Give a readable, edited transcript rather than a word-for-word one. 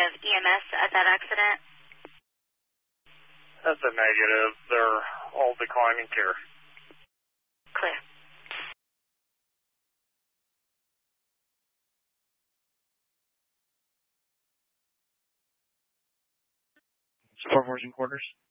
of EMS at that accident? That's a negative. They're all declining care. Clear. Support Forging Quarters.